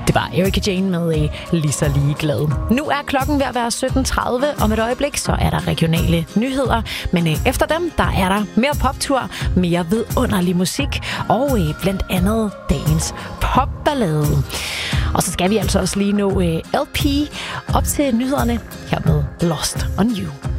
Det var Erika Jane med Lige så ligeglad. Nu er klokken ved at være 17.30. Om et øjeblik, så er der regionale nyheder. Men efter dem, der er der mere poptur, mere vidunderlig musik og blandt andet dagens popballade. Og så skal vi altså også lige nå LP op til nyhederne her med Lost on You.